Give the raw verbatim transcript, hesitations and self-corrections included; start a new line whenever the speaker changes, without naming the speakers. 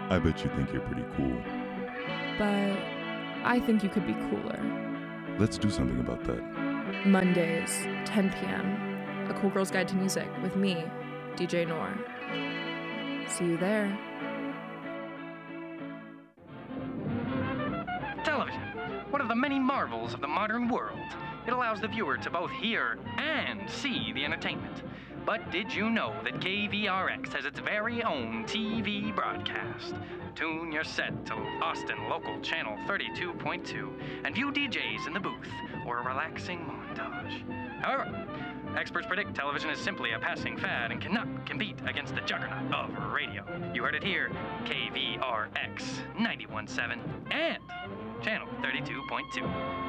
I bet you think you're pretty cool.
But I think you could be cooler.
Let's do something about that.
Mondays, ten p.m. A Cool Girl's Guide to Music with me, D J Noor. See you there.
Television, one of the many marvels of the modern world. It allows the viewer to both hear and see the entertainment. But did you know that K V R X has its very own T V broadcast? Tune your set to Austin Local Channel thirty-two point two and view D Js in the booth or a relaxing montage. However, experts predict television is simply a passing fad and cannot compete against the juggernaut of radio. You heard it here, K V R X ninety-one point seven and Channel thirty-two point two.